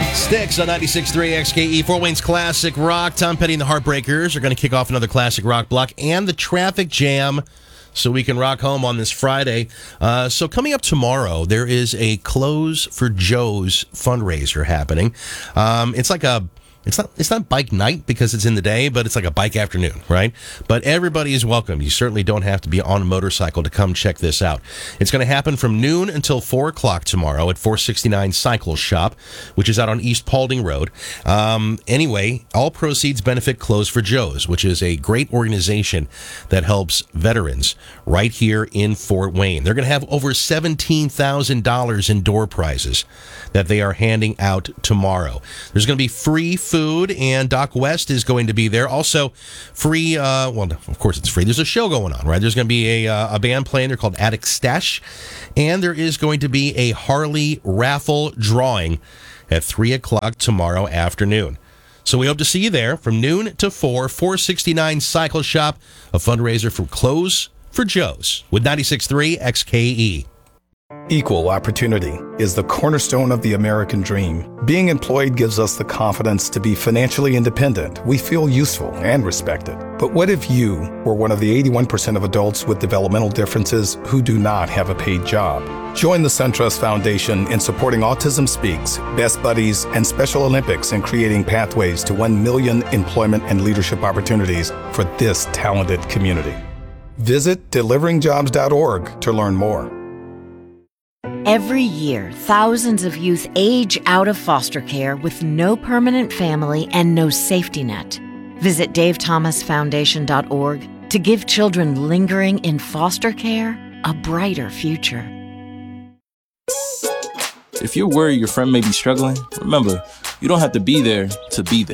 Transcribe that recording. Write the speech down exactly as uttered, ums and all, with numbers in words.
Sticks on ninety-six point three X K E. Fort Wayne's Classic Rock. Tom Petty and the Heartbreakers are going to kick off another Classic Rock block and the Traffic Jam so we can rock home on this Friday. Uh, so coming up tomorrow, there is a Clothes for Joe's fundraiser happening. Um, it's like a It's not it's not bike night because it's in the day, but it's like a bike afternoon, right? But everybody is welcome. You certainly don't have to be on a motorcycle to come check this out. It's going to happen from noon until four o'clock tomorrow at four sixty-nine Cycle Shop, which is out on East Paulding Road. Um, anyway, all proceeds benefit Clothes for Joe's, which is a great organization that helps veterans right here in Fort Wayne. They're going to have over seventeen thousand dollars in door prizes that they are handing out tomorrow. There's going to be free food, and Doc West is going to be there. Also, free, uh, well, of course it's free. There's a show going on, right? There's going to be a, uh, a band playing. They're called Attic Stash. And there is going to be a Harley raffle drawing at three o'clock tomorrow afternoon. So we hope to see you there from noon to four, four sixty-nine Cycle Shop, a fundraiser for Clothes for Joe's with ninety-six point three X K E. Equal opportunity is the cornerstone of the American dream. Being employed gives us the confidence to be financially independent. We feel useful and respected. But what if you were one of the eighty-one percent of adults with developmental differences who do not have a paid job? Join the SunTrust Foundation in supporting Autism Speaks, Best Buddies, and Special Olympics in creating pathways to one million employment and leadership opportunities for this talented community. Visit delivering jobs dot org to learn more. Every year, thousands of youth age out of foster care with no permanent family and no safety net. Visit dave thomas foundation dot org to give children lingering in foster care a brighter future. If you're worried your friend may be struggling, remember, you don't have to be there to be there.